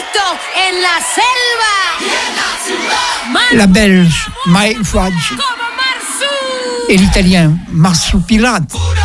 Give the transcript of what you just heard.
en la selva. La Belge Maëlle Fouadj et l'Italien Marsupilati.